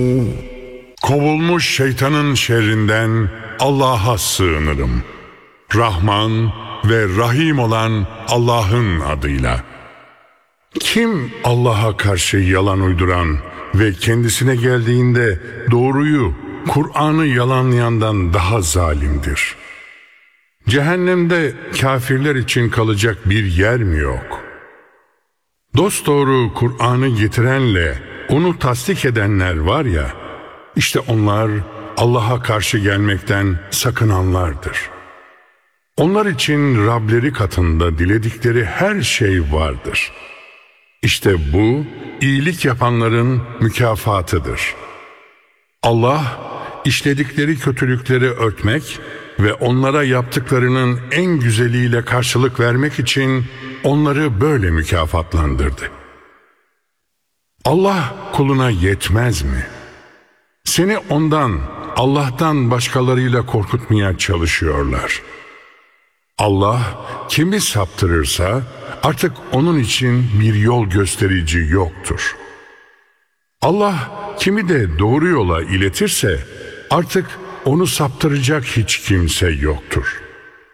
Kovulmuş şeytanın şerrinden Allah'a sığınırım. Rahman ve Rahim olan Allah'ın adıyla. Kim Allah'a karşı yalan uyduran ve kendisine geldiğinde doğruyu, Kur'an'ı yalanlayandan daha zalimdir? Cehennemde kafirler için kalacak bir yer mi yok? Dosdoğru Kur'an'ı getirenle onu tasdik edenler var ya, işte onlar Allah'a karşı gelmekten sakınanlardır. Onlar için Rableri katında diledikleri her şey vardır. İşte bu iyilik yapanların mükafatıdır. Allah işledikleri kötülükleri örtmek ve onlara yaptıklarının en güzeliyle karşılık vermek için onları böyle mükafatlandırdı. Allah kuluna yetmez mi? Seni ondan, Allah'tan başkalarıyla korkutmaya çalışıyorlar. Allah kimi saptırırsa artık onun için bir yol gösterici yoktur. Allah kimi de doğru yola iletirse artık onu saptıracak hiç kimse yoktur.